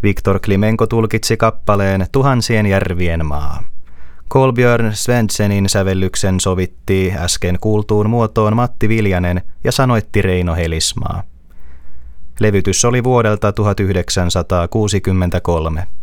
Viktor Klimenko tulkitsi kappaleen Tuhansien järvien maa. Kolbjörn Svenssenin sävellyksen sovitti äsken kuultuun muotoon Matti Viljanen ja sanoitti Reino Helismaa. Levytys oli vuodelta 1963.